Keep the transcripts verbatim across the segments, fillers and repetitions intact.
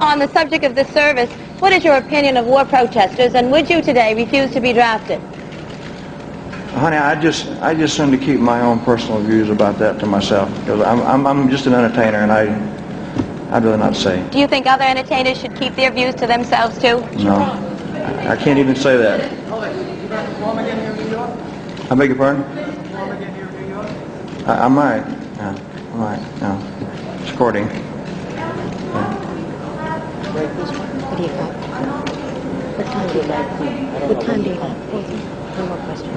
on the subject of this service, what is your opinion of war protesters, and would you today refuse to be drafted? Honey, I just I just seem to keep my own personal views about that to myself, because I'm, I'm I'm just an entertainer, and I I'd rather not say. Do you think other entertainers should keep their views to themselves too? No, I can't even say that. I beg your pardon? I, I might. Yeah, I might. Yeah. It's courting. Yeah. What do you got? What time do you like? What time do you like? One more question.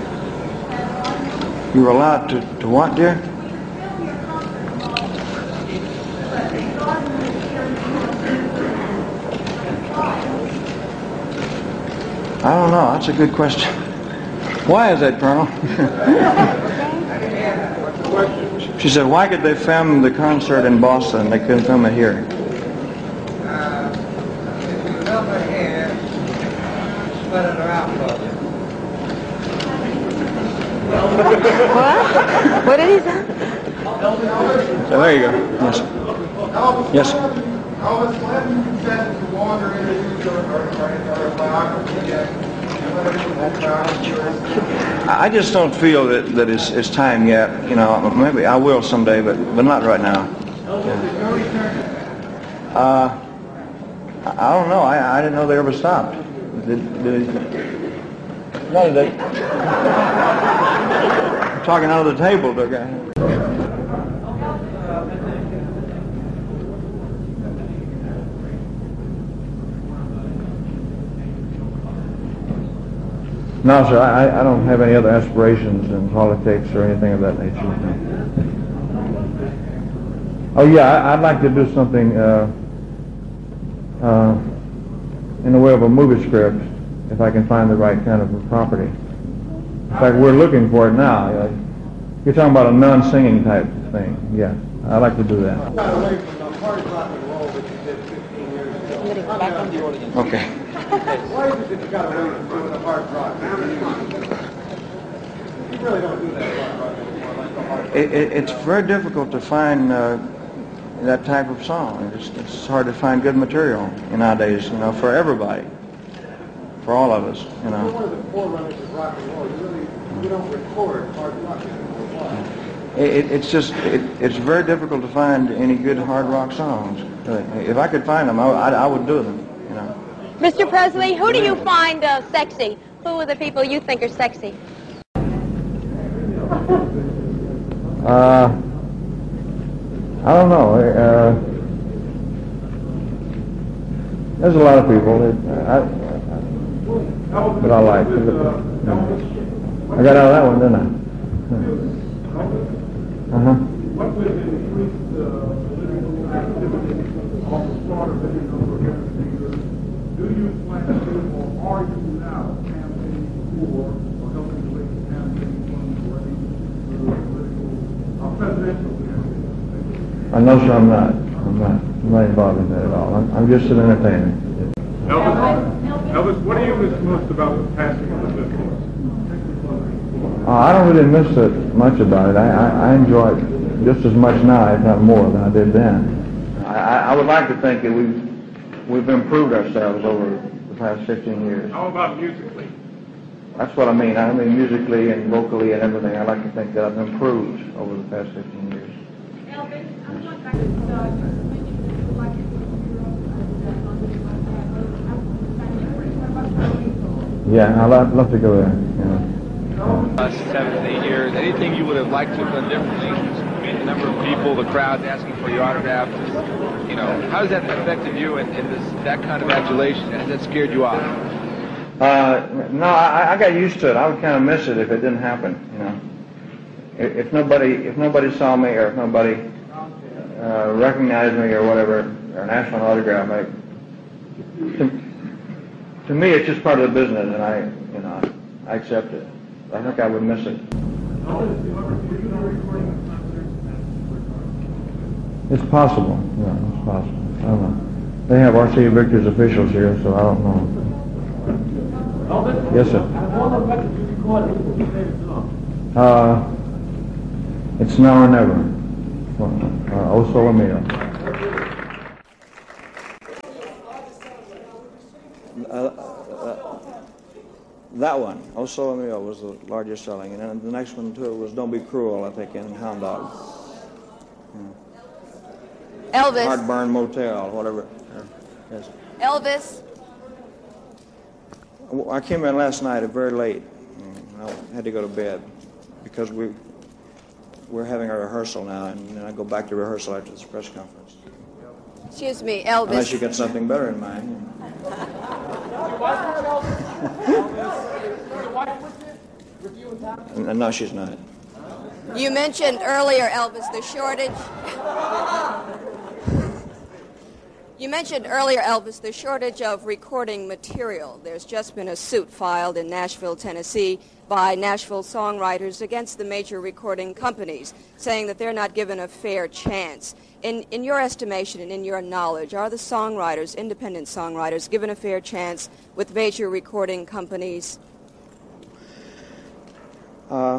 You were allowed to, to what, dear? I don't know. That's a good question. Why is that, Colonel? She said, why could they film the concert in Boston? They couldn't film it here. What? What did he say? So there you go. Yes. Yes. Elvis Clinton said to wander into your biography. I just don't feel that, that it's, it's time yet. You know, maybe I will someday, but, but not right now. Yeah. Uh, I don't know. I, I didn't know they ever stopped. Did, did no, they... I'm talking under the table, the guy. No, sir, I, I don't have any other aspirations in politics or anything of that nature. No. Oh, yeah, I, I'd like to do something uh, uh, in the way of a movie script, if I can find the right kind of property. In fact, we're looking for it now. Uh, you're talking about a non-singing type thing. Yeah, I'd like to do that. Okay. Why is it that you got away from doing the hard rock? You really don't do that hard rock anymore, like the hard rock. It, it, it's very difficult to find uh, that type of song. It's, it's hard to find good material nowadays, you know, for everybody, for all of us, you know. You're one of the forerunners of rock and roll. You really, you don't record hard rock anymore. Why? It, it's just, it, it's very difficult to find any good hard rock songs. If I could find them, I, I, I would do them, you know. Mister Presley, who do you find uh, sexy? Who are the people you think are sexy? Uh, I don't know. Uh, there's a lot of people that I, I, that I like. I got out of that one, didn't I? Uh-huh. What was the increased political activity on the start of the do you plan to, or are you now campaigning for, or helping to raise campaign funds for any political, uh, presidential campaign? I know, sir, I'm not. I'm not. I'm not involved in that at all. I'm, I'm just an entertainer. Elvis, Elvis, what do you miss most about the passing of the fifties? Uh, I don't really miss it much about it. I, I, I enjoy it just as much now, if not more, than I did then. I, I would like to think that we've we've improved ourselves over the past fifteen years. How about musically? That's what I mean. I mean musically and vocally and everything. I like to think that I've improved over the past fifteen years. Yeah, I'd love, love to go there. Yeah. Last seven, eight years, anything you would have liked to have done differently? The number of people, the crowds asking for your autograph, just, you know, how has that affected you and, and this, that kind of adulation? Has that scared you off? Uh, no, I, I got used to it. I would kind of miss it if it didn't happen, you know. If, if nobody, if nobody saw me or if nobody uh, recognized me or whatever, or asked for an autograph, I, to, to me it's just part of the business, and I, you know, I accept it. I think I would miss it. It's possible. Yeah, it's possible. I don't know. They have R C A Victor's officials here, so I don't know. Yes, sir. Uh, it's now or never. Uh, O Sole Mio. Uh, uh, that one, Oh Sole Mio, was the largest selling, and then the next one too was Don't Be Cruel, I think, in Hound Dog. Elvis. Heartburn Motel, whatever. Yes. Elvis. I came in last night very late. I had to go to bed because we we're having a rehearsal now, and then I go back to rehearsal after this press conference. Excuse me, Elvis. Unless you got something better in mind. And no, she's not. You mentioned earlier, Elvis, the shortage. You mentioned earlier, Elvis, the shortage of recording material. There's just been a suit filed in Nashville, Tennessee, by Nashville songwriters against the major recording companies, saying that they're not given a fair chance. In, in your estimation and in your knowledge, are the songwriters, independent songwriters, given a fair chance with major recording companies? Uh,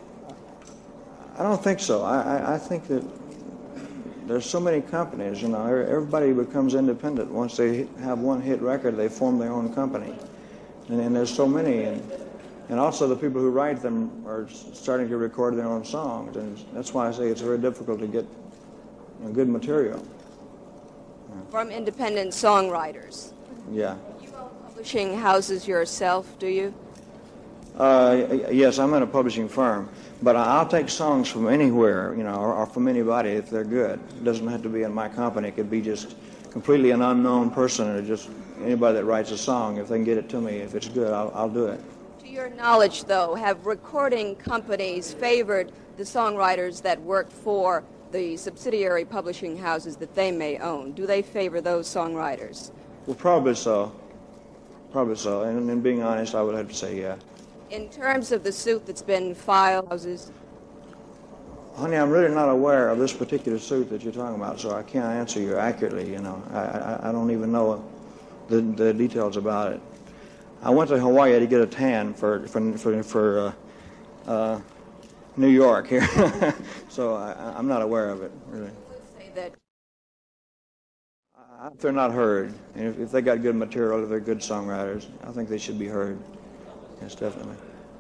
I don't think so. I, I, I think that there's so many companies, you know, everybody becomes independent. Once they have one hit record, they form their own company. And, and there's so many. And, and also the people who write them are starting to record their own songs. And that's why I say it's very difficult to get you know, good material. From independent songwriters? Yeah. You own publishing houses yourself, do you? Uh, yes, I'm in a publishing firm. But I'll take songs from anywhere, you know, or, or from anybody if they're good. It doesn't have to be in my company. It could be just completely an unknown person or just anybody that writes a song. If they can get it to me, if it's good, I'll, I'll do it. To your knowledge, though, have recording companies favored the songwriters that work for the subsidiary publishing houses that they may own? Do they favor those songwriters? Well, probably so. Probably so. And, and being honest, I would have to say yeah. In terms of the suit that's been filed, houses. Honey, I'm really not aware of this particular suit that you're talking about, so I can't answer you accurately, you know. I, I, I don't even know the, the details about it. I went to Hawaii to get a tan for for for, for uh, uh, New York here, so I, I'm not aware of it, really. Say that I, if they're not heard, and if, if they got good material, if they're good songwriters, I think they should be heard. Yes, definitely.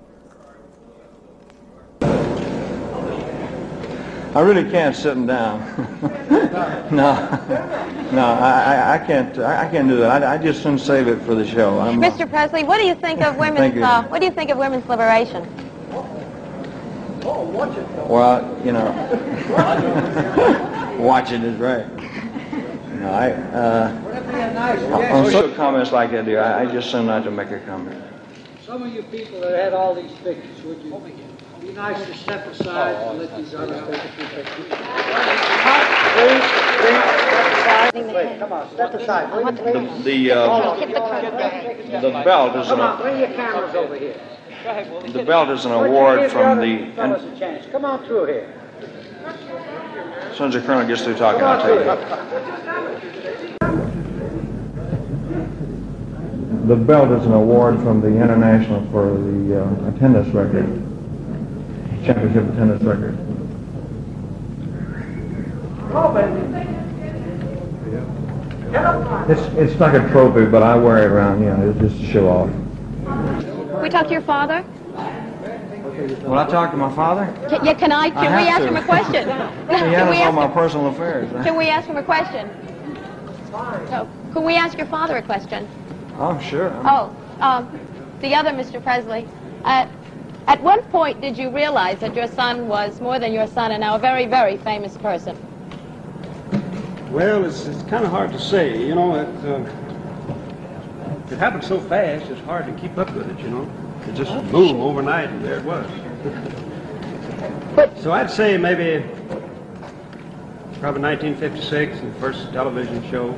I really can't sit them down. no, no, I, I can't. I can't do that. I, I just shouldn't save it for the show. I'm, Mister Presley, what do you think of women's? you. Uh, what do you think of women's liberation? Well, you know, watch it is right. You know, I uh, on social comments like that, dear, I, I just send not to make a comment. Some of you people that had all these pictures, would you be nice to step aside and let these others take a few pictures? Please, please, step aside. Please, come on, step aside. Will you, please? The the, uh, the belt is Come on, an bring your cameras over here. the belt is an Would you award give from the the. other fellas a chance? Come on through here. As soon as the colonel gets through talking, Come I'll on tell through you. here. The belt is an award from the International for the uh, tennis record, championship tennis record. It's it's like a trophy, but I wear it around, you know, it's just to show off. Can we talk to your father? Will I talk to my father? Can, yeah, can I? Can I we have ask to. him a question? He Can we handles all ask my him- personal affairs. Can we ask him a question? No. Can we ask your father a question? Oh, sure. Oh, um, the other Mister Presley. Uh, at what point did you realize that your son was more than your son and now a very, very famous person? Well, it's, it's kind of hard to say. You know, it, uh, it happened so fast, it's hard to keep up with it, you know. It just boom, overnight, and there it was. But So I'd say maybe probably nineteen fifty-six, the first television show.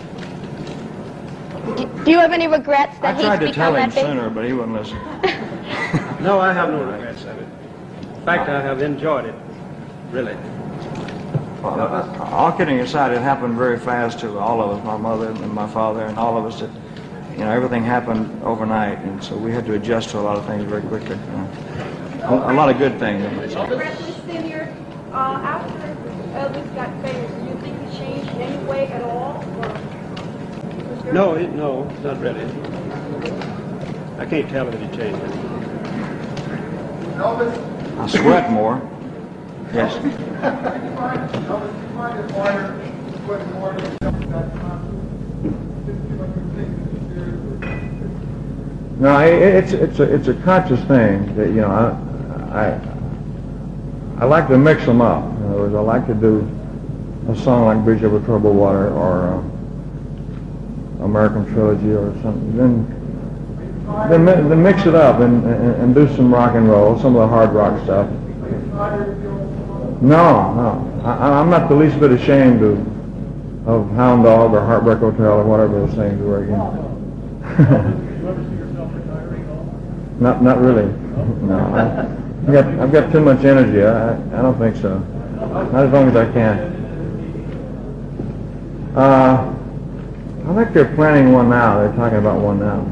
do, do you have any regrets I that tried he's to tell become him that big? sooner, but he wouldn't listen. No, I have no regrets of it. In fact, I have enjoyed it, really. Well, uh, all kidding aside, it happened very fast to all of us, my mother and my father and all of us. That, you know, everything happened overnight, and so we had to adjust to a lot of things very quickly. You know. a, a lot of good things. Presley Senior, uh, after Elvis got famous, do you think he changed in any way at all? Or was No, it, no, not really. I can't tell if it changed. Elvis, I sweat more. Yes. Elvis, do you find it harder to put more into that concert? Just feel like you're taking it seriously. No, it, it's it's a it's a conscious thing that you know I I I like to mix them up. In other words, I like to do a song like "Bridge Over Troubled Water" or uh, "American Trilogy" or something. Then then, mi- then mix it up and, and and do some rock and roll, some of the hard rock stuff. No, no, I, I'm not the least bit ashamed of of Hound Dog or Heartbreak Hotel or whatever those things were again. Not, not really. No, I, I've got, I've got too much energy. I, I don't think so. Not as long as I can. Uh, I think they're planning one now. They're talking about one now.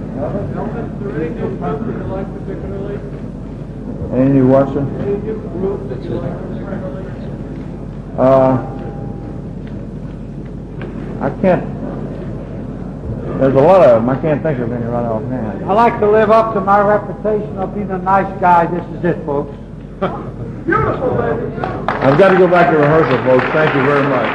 Any new Watson? Uh, I can't. There's a lot of them. I can't think of any right offhand. I like to live up to my reputation of being a nice guy. This is it, folks. Beautiful, baby. I've got to go back to rehearsal, folks. Thank you very much.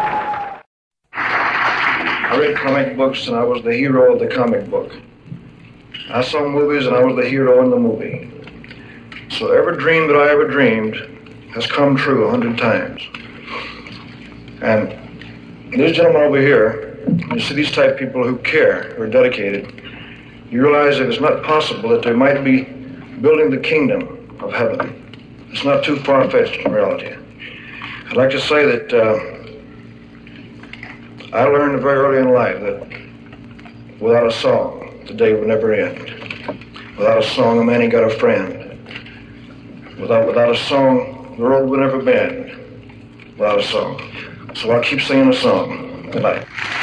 I read comic books, and I was the hero of the comic book. I saw movies, and I was the hero in the movie. So every dream that I ever dreamed has come true a hundred times. And these gentlemen over here, you see these type of people who care, who are dedicated, you realize that it's not possible that they might be building the kingdom of heaven. It's not too far-fetched in reality. I'd like to say that uh, I learned very early in life that without a song, the day would never end. Without a song, a man ain't got a friend. Without, without a song, the road would never bend. Without a song. So I'll keep singing a song. Good night.